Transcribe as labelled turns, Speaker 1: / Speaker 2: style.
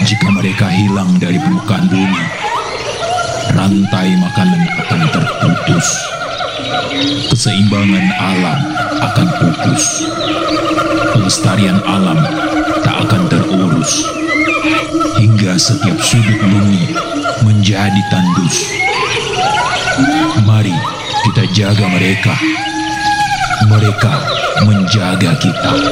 Speaker 1: Jika mereka hilang dari permukaan bumi, rantai makanan akan terputus. Keseimbangan alam akan pupus. Pelestarian alam tak akan terurus. Hingga setiap sudut bumi menjadi tandus. Mari kita jaga mereka. Mereka menjaga kita.